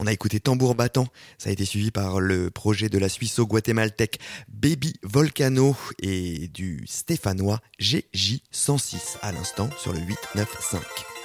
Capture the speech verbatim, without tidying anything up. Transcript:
On a écouté Tambour Battant, ça a été suivi par le projet de la Suisse-Guatémaltèque Baby Volcano et du stéphanois G J cent six à l'instant sur le huit neuf cinq.